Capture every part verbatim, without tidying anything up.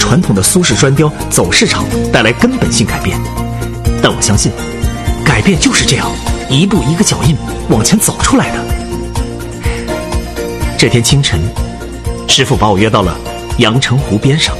传统的苏式砖雕走市场带来根本性改变。但我相信，改变就是这样一步一个脚印往前走出来的。这天清晨，师傅把我约到了阳澄湖边上。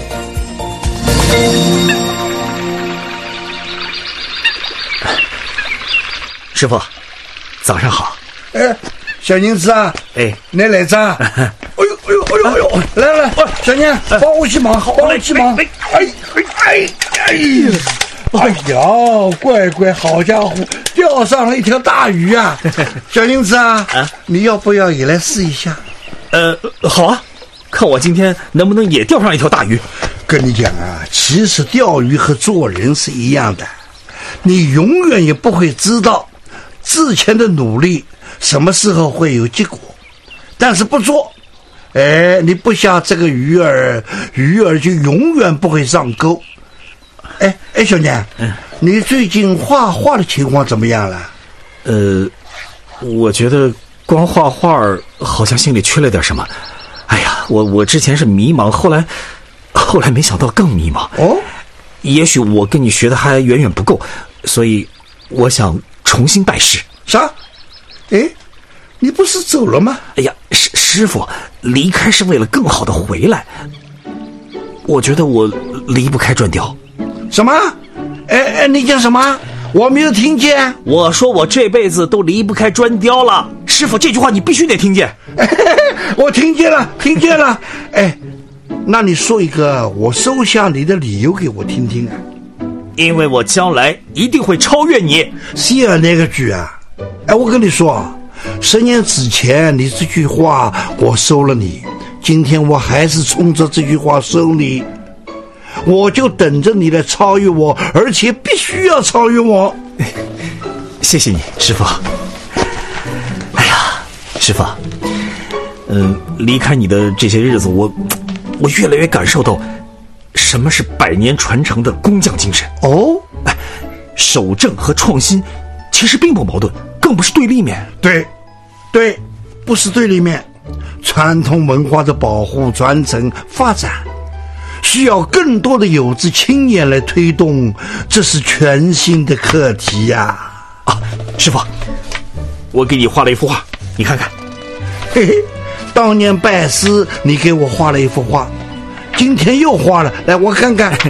师傅，早上好。 哎，小宁子啊， 哎， 你来着？哎呦哎呦哎呦哎呦！来来，小宁，帮我去忙，帮我去忙。哎哎哎哎！哎呀，乖乖，好家伙，钓上了一条大鱼啊！小宁子啊，啊，你要不要也来试一下？ 呃，好啊，看我今天能不能也钓上一条大鱼。 跟你讲啊，其实钓鱼和做人是一样的，你永远也不会知道之前的努力什么时候会有结果，但是不做，哎，你不下这个鱼儿，鱼儿就永远不会上钩。哎哎，小年，嗯，你最近画画的情况怎么样了？ 呃，我觉得光画画好像心里缺了点什么。哎呀，我我之前是迷茫，后来后来没想到更迷茫。 哦， 也许我跟你学的还远远不够，所以我想重新拜师。 啥？哎，你不是走了吗？ 哎呀，师师傅，离开是为了更好的回来。我觉得我离不开砖雕。 什么？哎哎，你讲什么？我没有听见。 我说我这辈子都离不开砖雕了。师傅，这句话你必须得听见。 哎，我听见了，听见了。哎，那你说一个我收下你的理由给我听听啊。 因为我将来一定会超越你。 谢尔那个句啊，哎，我跟你说，十年之前你这句话我收了你，今天我还是冲着这句话收你，我就等着你来超越我，而且必须要超越我。 谢谢你，师傅。哎呀，师傅，嗯、呃，离开你的这些日子，我我越来越感受到什么是百年传承的工匠精神。 哦， 哎，守正和创新其实并不矛盾，更不是对立面。 对，对，不是对立面。传统文化的保护、传承、发展，需要更多的有志青年来推动，这是全新的课题呀！ 啊，师傅，我给你画了一幅画，你看看。 嘿嘿，当年拜师你给我画了一幅画，今天又画了，来我看看。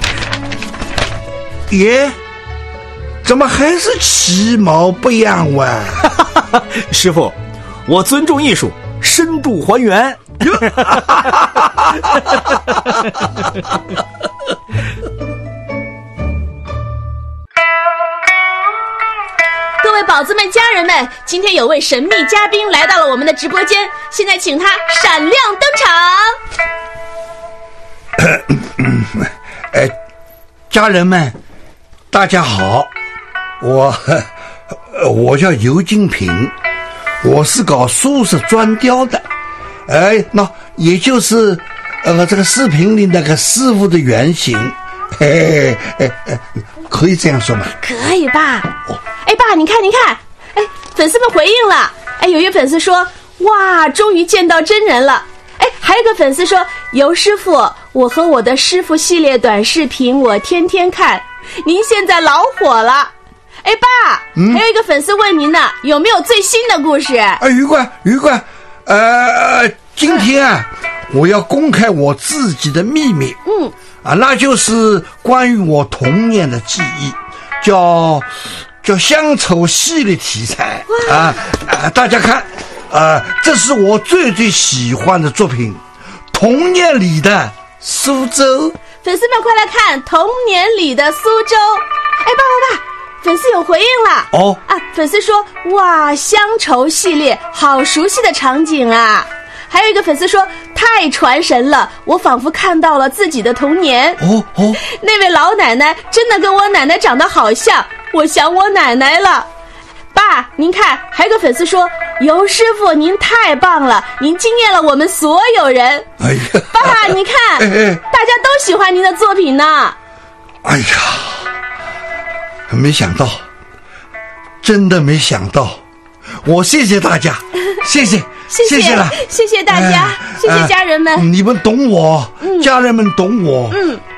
耶，怎么还是其貌不扬哇？ 师傅，我尊重艺术，深度还原。 各位宝子们、家人们，今天有位神秘嘉宾来到了我们的直播间，现在请他闪亮登场。哎，家人们，大家好，我我叫尤金平，我是搞苏式砖雕的。哎，那也就是呃这个视频里那个师傅的原型。嘿嘿嘿，可以这样说吗？ 可以吧？哦，哎爸，你看你看，哎，粉丝们回应了。哎，有一个粉丝说，哇，终于见到真人了。哎，还有一个粉丝说，尤师傅，我和我的师傅系列短视频我天天看，您现在老火了。哎爸，嗯，还有一个粉丝问您呢，有没有最新的故事？ 啊，愉快愉快，呃，今天啊，我要公开我自己的秘密。 嗯。 啊，那就是关于我童年的记忆，叫叫乡愁系列题材啊啊！大家看，啊，这是我最最喜欢的作品，童年里的苏州。 粉丝们快来看童年里的苏州！哎，爸爸爸，粉丝有回应了哦啊！粉丝说，哇，乡愁系列好熟悉的场景啊！还有一个粉丝说，太传神了，我仿佛看到了自己的童年。 哦哦， 那位老奶奶真的跟我奶奶长得好像，我想我奶奶了。爸，您看，还有个粉丝说，尤师傅您太棒了，您惊艳了我们所有人。 哎呀， 爸，你看， 哎哎， 大家都喜欢您的作品呢。 哎呀，没想到，真的没想到，我谢谢大家，谢谢。 谢谢, 谢谢了， 谢谢大家，哎、谢谢家人们、 呃，你们懂我，嗯、家人们懂我，嗯，